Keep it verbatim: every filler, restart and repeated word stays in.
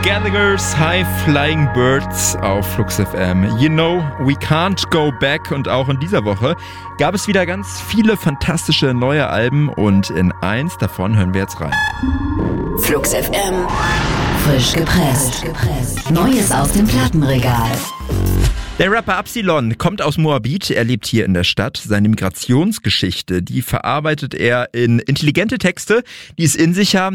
Gallagher's High Flying Birds auf Flux F M. You know, we can't go back. Und auch in dieser Woche gab es wieder ganz viele fantastische neue Alben und in eins davon hören wir jetzt rein. Flux F M. Frisch gepresst. Neues aus dem Plattenregal. Der Rapper Absilon kommt aus Moabit, er lebt hier in der Stadt. Seine Migrationsgeschichte, die verarbeitet er in intelligente Texte, die es in sich haben,